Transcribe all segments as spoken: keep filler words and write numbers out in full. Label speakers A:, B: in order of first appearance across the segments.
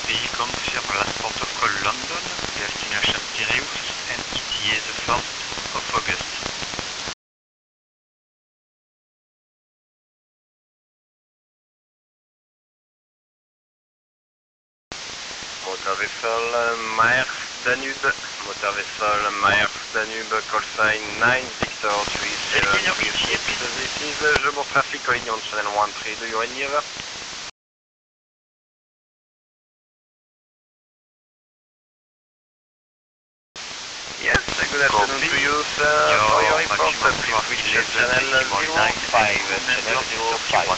A: Vehicle confirm last port of call London, destination Piraeus, and E T A the first of August.
B: Motor vessel uh, Myers Danube, motor vessel Myers Danube, call sign nine Victor three seven three six. This is uh, Jebor traffic calling on channel one three, do you read me over? Yes, good afternoon to you, sir. For your report, please switch channel zero five, channel zero five.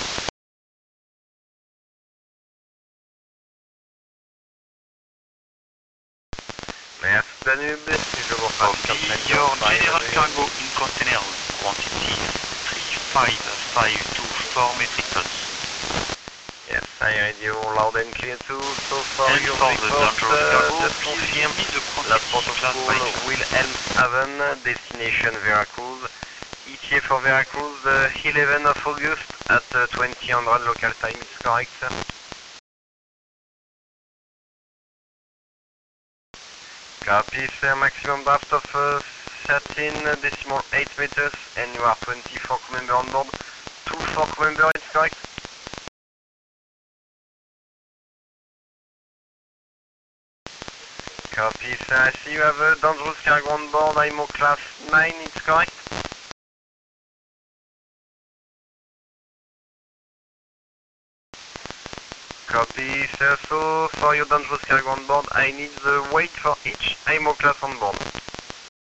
B: Myers Danube, Jebor traffic
A: Copy. Your general cargo in containers quantity three five five two four metric tons.
B: Yes, I heard you loud and clear too. So for
A: And
B: your
A: for the
B: report,
A: dangerous
B: uh,
A: cargo,
B: just
A: please
B: confirm
A: give me the
B: last
A: quantity
B: port of
A: class
B: call
A: by two.
B: Wilhelmshaven, destination Veracruz, E T A for Veracruz, uh, eleventh of August at uh, twenty hundred local time, it's correct, sir? Copy, sir, maximum draft of uh, thirteen decimal eight meters, and you are twenty-four crew member on board, two four crew member, it's correct? Copy, sir, I see you have a dangerous cargo on board, I M O class nine, it's correct? Copy, sir, so for your dangerous cargo on board, I need the weight for each I M O class on board.